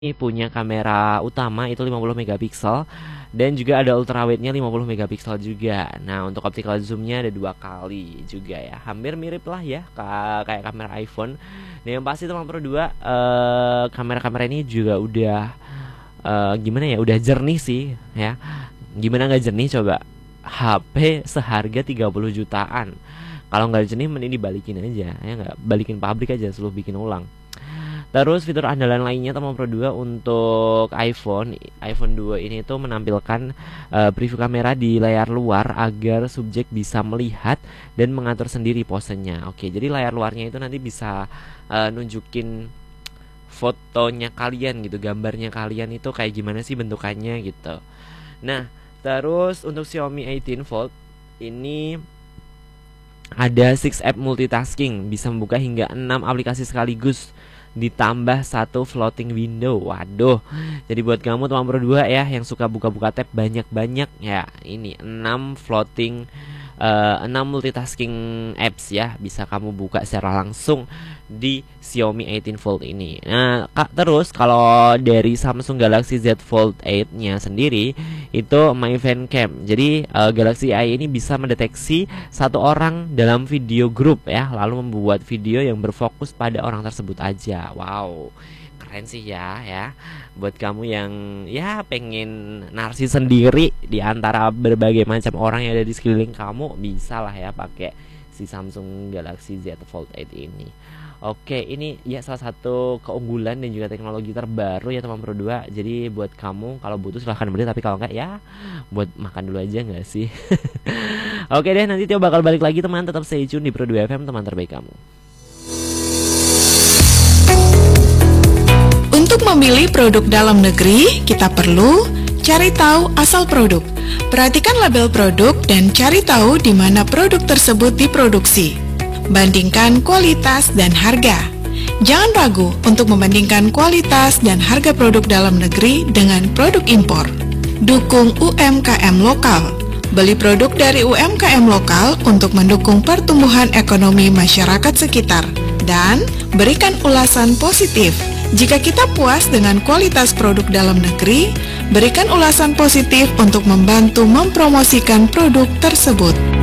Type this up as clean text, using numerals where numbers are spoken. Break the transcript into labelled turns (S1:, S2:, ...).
S1: Ini punya kamera utama itu 50 megapiksel dan juga ada ultrawide-nya 50 megapiksel juga. Nah, untuk optical zoom-nya ada 2 kali juga ya. Hampir mirip lah ya kayak kamera iPhone. Nah, yang pasti teman Pro 2 kamera-kamera ini juga udah gimana ya? Udah jernih sih ya. Gimana nggak jernih coba? HP seharga 30 jutaan. Kalau nggak jernih mending dibalikin aja ya, nggak balikin pabrik aja, suruh bikin ulang. Terus fitur andalan lainnya teman Pro 2 untuk iPhone 2 ini tuh menampilkan preview kamera di layar luar agar subjek bisa melihat dan mengatur sendiri posenya. Oke, jadi layar luarnya itu nanti bisa nunjukin fotonya kalian gitu, gambarnya kalian itu kayak gimana sih bentukannya gitu. Nah, terus untuk Xiaomi 18 Fold ini ada 6 app multitasking, bisa membuka hingga 6 aplikasi sekaligus ditambah 1 floating window. Waduh. Jadi buat kamu teman Pro 2 ya yang suka buka-buka tab banyak-banyak ya, ini 6 floating 6 multitasking apps ya, bisa kamu buka secara langsung di Xiaomi 18 Fold ini. Nah, terus kalau dari Samsung Galaxy Z Fold 8-nya sendiri itu My Fan Cam. Jadi Galaxy AI ini bisa mendeteksi satu orang dalam video grup ya, lalu membuat video yang berfokus pada orang tersebut aja. Wow, keren sih ya. Buat kamu yang ya pengen narsis sendiri di antara berbagai macam orang yang ada di sekeliling kamu, bisa lah ya pakai si Samsung Galaxy Z Fold 8 ini. Oke, ini ya salah satu keunggulan dan juga teknologi terbaru ya teman Pro 2. Jadi buat kamu kalau butuh silahkan beli, tapi kalau enggak ya buat makan dulu aja nggak sih? Oke deh, nanti Tio bakal balik lagi teman, tetap stay tune di Pro 2 FM, teman terbaik kamu.
S2: Untuk memilih produk dalam negeri, kita perlu cari tahu asal produk. Perhatikan label produk dan cari tahu di mana produk tersebut diproduksi. Bandingkan kualitas dan harga. Jangan ragu untuk membandingkan kualitas dan harga produk dalam negeri dengan produk impor. Dukung UMKM lokal. Beli produk dari UMKM lokal untuk mendukung pertumbuhan ekonomi masyarakat sekitar. Dan berikan ulasan positif. Jika kita puas dengan kualitas produk dalam negeri, berikan ulasan positif untuk membantu mempromosikan produk tersebut.